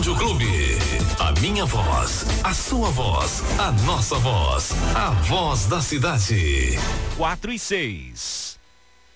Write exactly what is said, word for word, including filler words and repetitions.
Rádio Clube. A minha voz, a sua voz, a nossa voz. A voz da cidade. Quatro e seis.